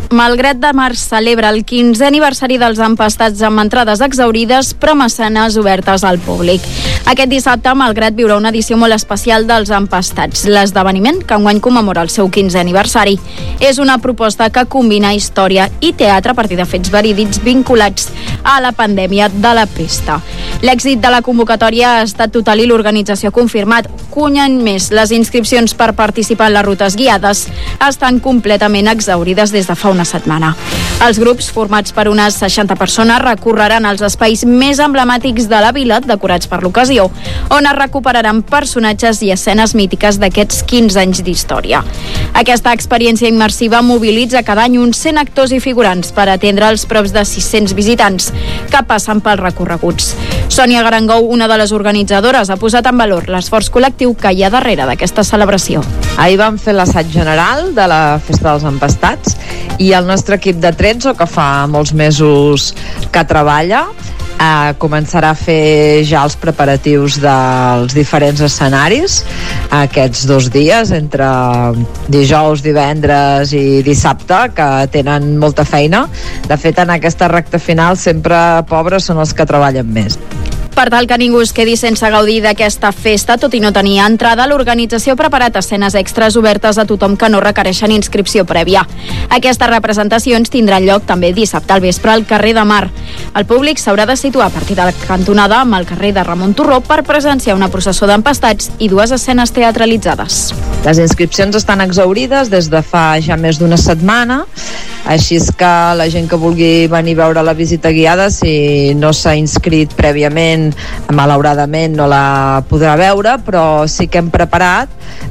Malgrat de Mar celebra el 15è aniversari dels empastats amb entrades exhaurides, però mecenes obertes al públic. Aquest dissabte, Malgrat viurà una edició molt especial dels empastats, l'esdeveniment que enguany commemora el seu 15è aniversari. És una proposta que combina història i teatre a partir de fets verídics vinculats a la pandèmia de la pesta. L'èxit de la convocatòria ha estat total i l'organització ha confirmat que un any més les inscripcions per participar en les rutes guiades estan completament exhaurides des de fa una setmana. Els grups, formats per unes 60 persones, recorreran els espais més emblemàtics de la vila, decorats per l'ocasió, on es recuperaran personatges i escenes mítiques d'aquests 15 anys d'història. Aquesta experiència immersiva mobilitza cada any uns 100 actors i figurants per atendre els props de 600 visitants que passen pels recorreguts. Sònia Garangou, una de les organitzadores, ha posat en valor l'esforç col·lectiu que hi ha darrere d'aquesta celebració. Ahir vam fer l'assaig general de la Festa dels Empastats i el nostre equip de Trezzo, que fa molts mesos que treballa, començarà a fer ja els preparatius dels diferents escenaris aquests 2 dies, entre dijous, divendres i dissabte, que tenen molta feina. De fet, en aquesta recta final sempre pobres són els que treballen més. Per tal que ningú es quedi sense gaudir d'aquesta festa, tot i no tenir entrada, l'organització ha preparat escenes extres obertes a tothom que no requereixen inscripció prèvia. Aquestes representacions tindran lloc també dissabte al vespre al carrer de Mar. El públic s'haurà de situar a partir de la cantonada amb el carrer de Ramon Turró per presenciar una processó d'empastats i 2 escenes teatralitzades. Les inscripcions estan exhaurides des de fa ja més d'una setmana, així és que la gent que vulgui venir a veure la visita guiada, si no s'ha inscrit prèviament, malauradament no la podrà veure, però sí que hem preparat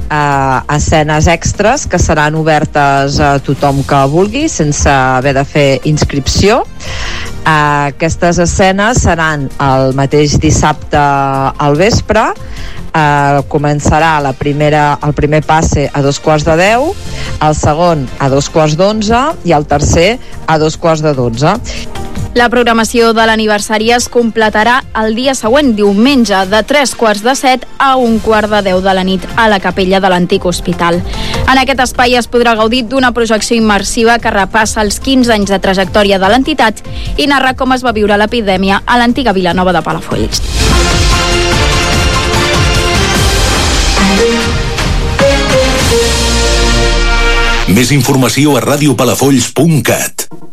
escenes extres que seran obertes a tothom que vulgui sense haver de fer inscripció. Aquestes escenes seran el mateix dissabte al vespre. Començarà el primer passe a 9:45, el segon a 11:45 i el tercer a 11:45. La programació de l'aniversari es completarà el dia següent, diumenge, de 7:15 a 1:15 de la nit a la capella de l'antic hospital. En aquest espai es podrà gaudir d'una projecció immersiva que repassa els 15 anys de trajectòria de l'entitat i narra com es va viure l'epidèmia a l'antiga Vilanova de Palafolls. Més informació a radiopalafolls.cat.